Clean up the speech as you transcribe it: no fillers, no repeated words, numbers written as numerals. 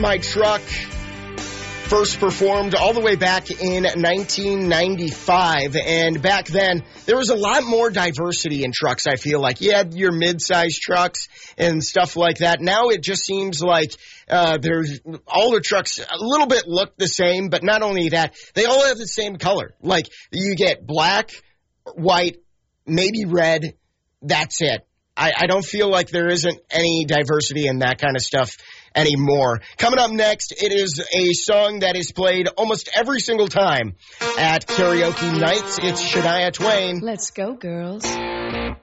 My Truck first performed all the way back in 1995, and back then there was a lot more diversity in trucks. I feel like you had your mid-sized trucks and stuff like that. Now it just seems like there's all the trucks a little bit look the same, but not only that, they all have the same color. Like you get black, white, maybe red. That's it. I don't feel like there isn't any diversity in that kind of stuff anymore. Coming up next, it is a song that is played almost every single time at karaoke nights. It's Shania Twain. Let's go, girls.